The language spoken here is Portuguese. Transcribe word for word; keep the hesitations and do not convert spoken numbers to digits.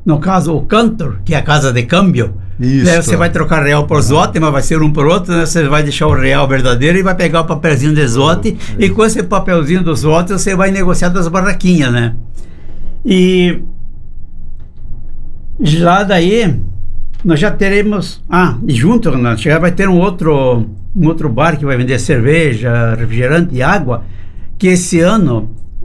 no caso o Cantor, que é a casa de câmbio. Isso. Daí você vai trocar real por zloty, mas vai ser um por outro, né? Você vai deixar o real verdadeiro e vai pegar o papelzinho de zloty, oh, e com esse papelzinho do zloty você vai negociar das barraquinhas, né? E lá daí nós já teremos, ah, e junto, né, já vai ter um outro, um outro bar que vai vender cerveja, refrigerante e água, que esse ano